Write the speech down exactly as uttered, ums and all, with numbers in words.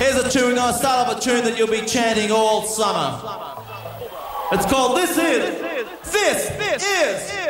Here's a tune, I'll start off a tune that you'll be chanting all summer. It's called This Is, This Is,